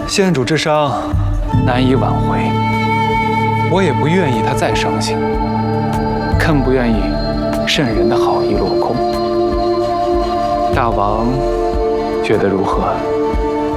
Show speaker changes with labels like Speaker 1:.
Speaker 1: 先主之伤难以挽回，我也不愿意他再伤心，更不愿意圣人的好意落空。大王觉得如何？